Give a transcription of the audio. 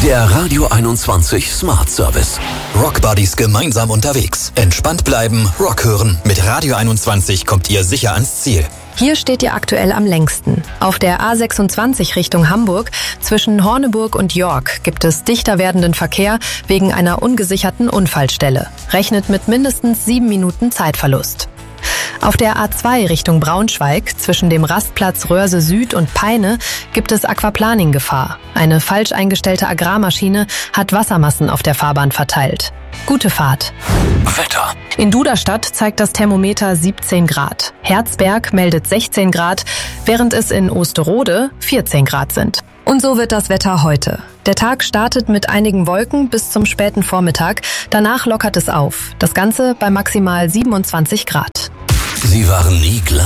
Der Radio 21 Smart Service. Rockbuddies gemeinsam unterwegs. Entspannt bleiben, Rock hören. Mit Radio 21 kommt ihr sicher ans Ziel. Hier steht ihr aktuell am längsten. Auf der A26 Richtung Hamburg zwischen Horneburg und York gibt es dichter werdenden Verkehr wegen einer ungesicherten Unfallstelle. Rechnet mit mindestens 7 Minuten Zeitverlust. Auf der A2 Richtung Braunschweig zwischen dem Rastplatz Röhrse Süd und Peine gibt es Aquaplaning-Gefahr. Eine falsch eingestellte Agrarmaschine hat Wassermassen auf der Fahrbahn verteilt. Gute Fahrt. Wetter. In Duderstadt zeigt das Thermometer 17 Grad. Herzberg meldet 16 Grad, während es in Osterode 14 Grad sind. Und so wird das Wetter heute. Der Tag startet mit einigen Wolken bis zum späten Vormittag. Danach lockert es auf. Das Ganze bei maximal 27 Grad. Sie waren nie gleich.